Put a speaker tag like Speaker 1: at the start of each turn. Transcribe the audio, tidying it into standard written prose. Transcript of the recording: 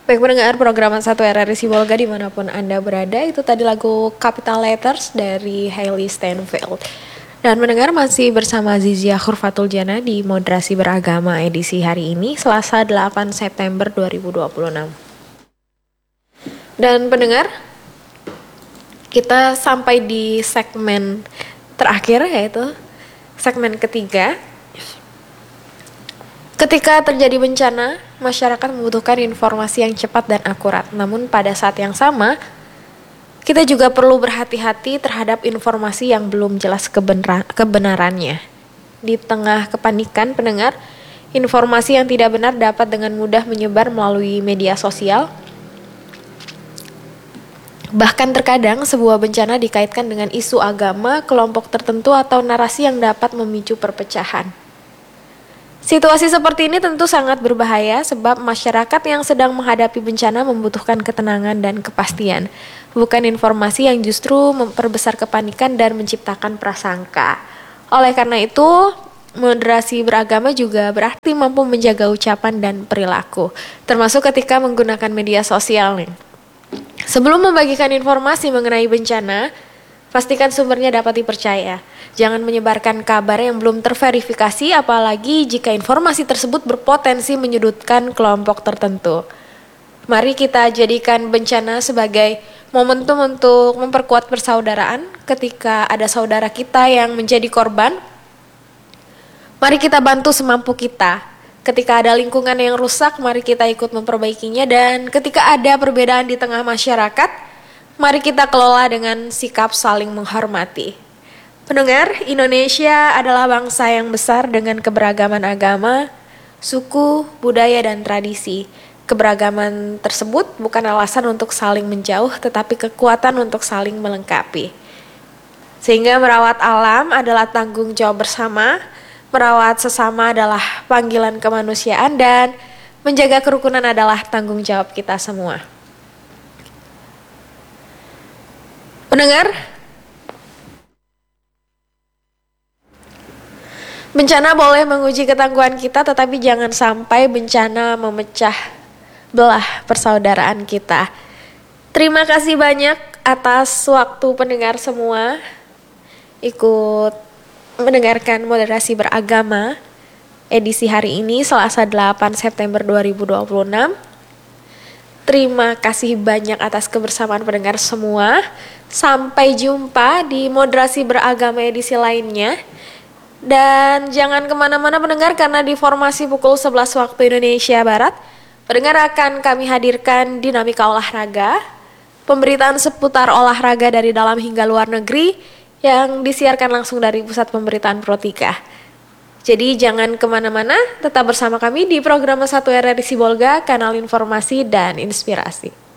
Speaker 1: Baik pendengar program 1 RRI Sibolga dimanapun Anda berada, itu tadi lagu Capital Letters dari Hailey Steinfeld. Dan mendengar masih bersama Zizia Khurfatul Jana di Moderasi Beragama edisi hari ini, Selasa 8 September 2026. Dan pendengar, kita sampai di segmen terakhir, yaitu segmen ketiga. Ketika terjadi bencana, masyarakat membutuhkan informasi yang cepat dan akurat. Namun pada saat yang sama, kita juga perlu berhati-hati terhadap informasi yang belum jelas kebenarannya. Di tengah kepanikan pendengar, informasi yang tidak benar dapat dengan mudah menyebar melalui media sosial. Bahkan terkadang sebuah bencana dikaitkan dengan isu agama, kelompok tertentu atau narasi yang dapat memicu perpecahan. Situasi seperti ini tentu sangat berbahaya sebab masyarakat yang sedang menghadapi bencana membutuhkan ketenangan dan kepastian, bukan informasi yang justru memperbesar kepanikan dan menciptakan prasangka. Oleh karena itu, moderasi beragama juga berarti mampu menjaga ucapan dan perilaku, termasuk ketika menggunakan media sosial nih. Sebelum membagikan informasi mengenai bencana, pastikan sumbernya dapat dipercaya. Jangan menyebarkan kabar yang belum terverifikasi, apalagi jika informasi tersebut berpotensi menyudutkan kelompok tertentu. Mari kita jadikan bencana sebagai momentum untuk memperkuat persaudaraan. Ketika ada saudara kita yang menjadi korban, mari kita bantu semampu kita. Ketika ada lingkungan yang rusak, mari kita ikut memperbaikinya. Dan ketika ada perbedaan di tengah masyarakat, mari kita kelola dengan sikap saling menghormati. Pendengar, Indonesia adalah bangsa yang besar dengan keberagaman agama, suku, budaya, dan tradisi. Keberagaman tersebut bukan alasan untuk saling menjauh, tetapi kekuatan untuk saling melengkapi. Sehingga merawat alam adalah tanggung jawab bersama, merawat sesama adalah panggilan kemanusiaan, dan menjaga kerukunan adalah tanggung jawab kita semua. Pendengar, bencana boleh menguji ketangguhan kita, tetapi jangan sampai bencana memecah belah persaudaraan kita. Terima kasih banyak atas waktu pendengar semua ikut mendengarkan moderasi beragama edisi hari ini Selasa 8 September 2026. Terima kasih banyak atas kebersamaan pendengar semua. Sampai jumpa di moderasi beragama edisi lainnya. Dan jangan kemana-mana pendengar, karena di formasi pukul 11 waktu Indonesia Barat, pendengar akan kami hadirkan dinamika olahraga, pemberitaan seputar olahraga dari dalam hingga luar negeri yang disiarkan langsung dari Pusat Pemberitaan Pro 3. Jadi jangan kemana-mana, tetap bersama kami di program 1 RRI Sibolga, kanal informasi dan inspirasi.